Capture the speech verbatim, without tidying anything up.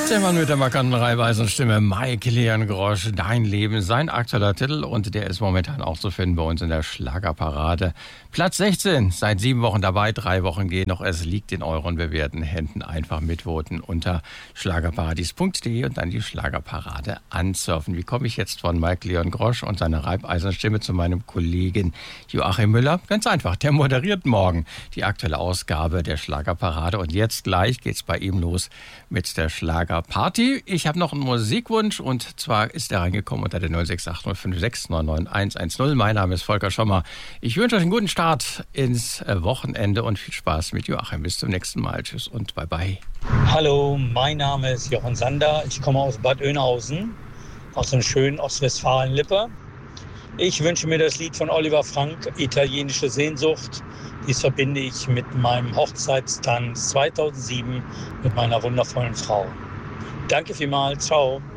Der Mann mit der markanten Reibeisenstimme, Mike Leon Grosch, Dein Leben, sein aktueller Titel, und der ist momentan auch zu finden bei uns in der Schlagerparade. Platz sechzehn, seit sieben Wochen dabei, drei Wochen gehen noch, es liegt in euren bewährten Händen. Einfach mitvoten unter schlagerparadies punkt de und dann die Schlagerparade ansurfen. Wie komme ich jetzt von Mike Leon Grosch und seiner Reibeisenstimme zu meinem Kollegen Joachim Müller? Ganz einfach, der moderiert morgen die aktuelle Ausgabe der Schlagerparade, und jetzt gleich geht's bei ihm los mit der Schlager Party. Ich habe noch einen Musikwunsch, und zwar ist er reingekommen unter der null sechs acht null fünf sechs neun neun eins eins null. Mein Name ist Volker Schommer. Ich wünsche euch einen guten Start ins Wochenende und viel Spaß mit Joachim. Bis zum nächsten Mal. Tschüss und bye bye. Hallo, mein Name ist Jochen Sander. Ich komme aus Bad Oeynhausen, aus dem schönen Ostwestfalen-Lippe. Ich wünsche mir das Lied von Oliver Frank, Italienische Sehnsucht. Dies verbinde ich mit meinem Hochzeitstanz zweitausendsieben mit meiner wundervollen Frau. Danke vielmals, ciao.